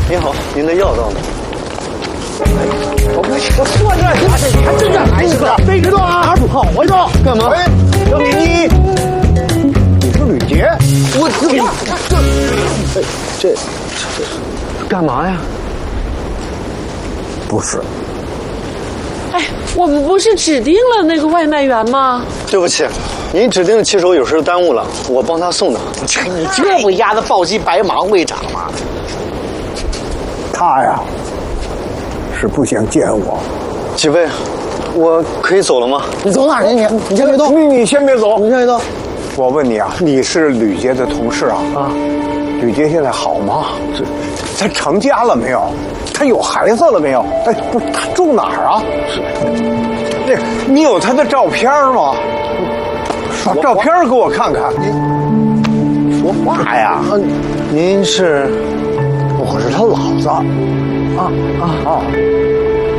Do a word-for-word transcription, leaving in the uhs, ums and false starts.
您好，您的药到了。 我我我坐这儿，还真这来一个，飞着啊，哪不好？我说干嘛？ 哎，小李你，你是吕杰？我这这这这干嘛呀？ 不是。 哎，我们不是指定了那个外卖员吗？ 对不起，您指定的骑手有事耽误了，我帮他送的。 这你这不压得暴击白忙会长吗？他呀，是不想见我。 几位，我可以走了吗？ 你走哪儿去？你你先别动，你你先别走，你先别动。我问你啊，你是吕杰的同事啊？啊，吕杰现在好吗？这，他成家了没有？他有孩子了没有？哎，不是，他住哪儿啊？那，你有他的照片吗？把照片给我看看。你说话呀？ 您是？ 我是他老子。啊啊啊！